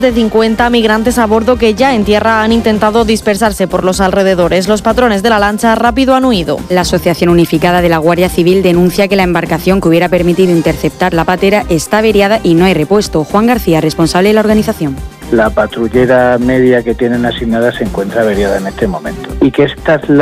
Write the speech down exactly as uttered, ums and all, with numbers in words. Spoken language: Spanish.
de cincuenta migrantes a bordo que ya en tierra han intentado dispersarse por los alrededores. Los patrones de la lancha rápido han huido. La Asociación Unificada de la Guardia Civil denuncia que la embarcación que hubiera permitido interceptar la patera está averiada y no hay repuesto. Juan García, responsable de la organización. La patrullera media que tienen asignada se encuentra averiada en este momento. Y que estas